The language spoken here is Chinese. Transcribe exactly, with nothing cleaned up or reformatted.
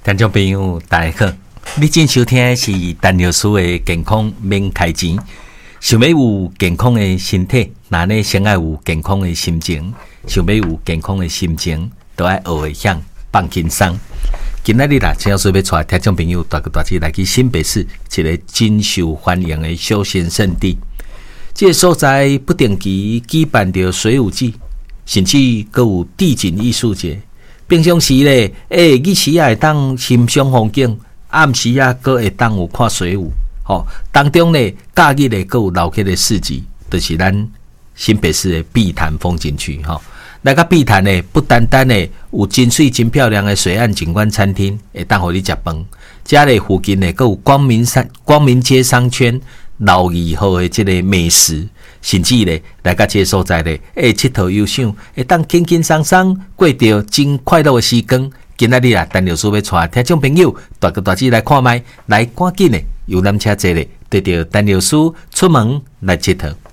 听众朋友大家好，你正收听的是陈老师的健康免开钱。想要有健康的身体，那呢先要有健康的心情。想要有健康的心情，都要学会向放轻松。今仔日啦，陈老师要带听众朋友大个大志来去新北市一个真受欢迎的休闲胜地。这个所在不定期举办着水舞季，甚至阁有地景艺术节。平常时咧，诶、欸，日时也会当欣赏风景，暗时啊，阁会当有看水舞。吼、哦，当中咧，假日咧，阁有老客的市集，就是咱新北市的碧潭风景区。吼、哦，那个碧潭咧，不单单咧有真水真漂亮的水岸景观餐厅，会当互你食饭。遮咧附近咧，阁有光明山、光明街商圈、老二号的这个美食。甚至咧，来到这个所在咧，会佚佗悠赏，会当轻轻松松过着真快乐的时光。今仔日啊，陈老师要带听众朋友大个大志来看卖，来赶紧咧游览车坐咧，对着陈老师出门来佚佗。